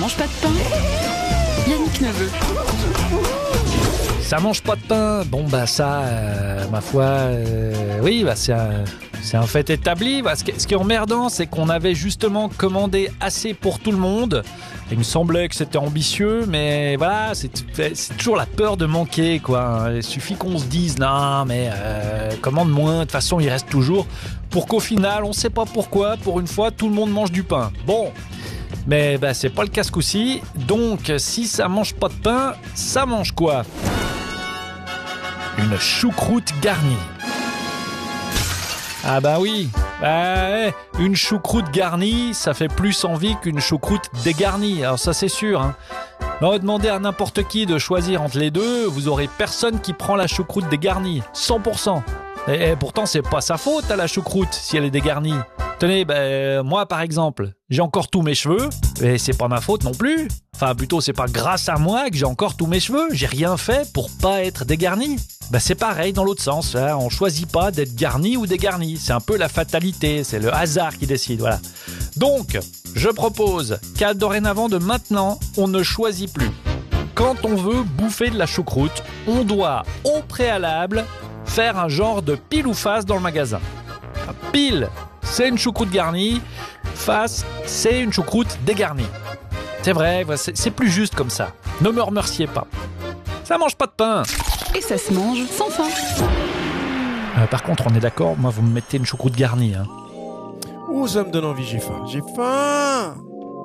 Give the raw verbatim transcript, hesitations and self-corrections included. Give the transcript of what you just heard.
mange pas de pain. Yannick Neveu. Ça mange pas de pain. Bon bah ça, euh, ma foi, euh, oui, bah c'est un, c'est un fait établi. Bah, ce, qui, ce qui est emmerdant, c'est qu'on avait justement commandé assez pour tout le monde. Il me semblait que c'était ambitieux, mais voilà, c'est, c'est toujours la peur de manquer, quoi. Il suffit qu'on se dise, non, mais euh, commande moins. De toute façon, il reste toujours. Pour qu'au final, on sait pas pourquoi, pour une fois, tout le monde mange du pain. Bon. Mais bah, c'est pas le cas ce coup-ci. Donc, si ça mange pas de pain, ça mange quoi ? Une choucroute garnie. Ah bah oui, bah ouais. Une choucroute garnie, ça fait plus envie qu'une choucroute dégarnie. Alors ça c'est sûr. Hein. Non, demandez à n'importe qui de choisir entre les deux, vous aurez personne qui prend la choucroute dégarnie, cent pour cent. Et, et pourtant c'est pas sa faute à la choucroute si elle est dégarnie. Tenez, ben, moi par exemple, j'ai encore tous mes cheveux, et c'est pas ma faute non plus. Enfin, plutôt, c'est pas grâce à moi que j'ai encore tous mes cheveux. J'ai rien fait pour pas être dégarni. Ben, c'est pareil dans l'autre sens. Hein. On choisit pas d'être garni ou dégarni. C'est un peu la fatalité, c'est le hasard qui décide. Voilà. Donc, je propose qu'à dorénavant de maintenant, on ne choisit plus. Quand on veut bouffer de la choucroute, on doit, au préalable, faire un genre de pile ou face dans le magasin. Pile, c'est une choucroute garnie. Face, c'est une choucroute dégarnie. C'est vrai, c'est, c'est plus juste comme ça. Ne me remerciez pas. Ça mange pas de pain. Et ça se mange sans faim. Euh, par contre, on est d'accord, moi vous me mettez une choucroute garnie. Hein. Ouh, ça me donne envie, j'ai faim. J'ai faim.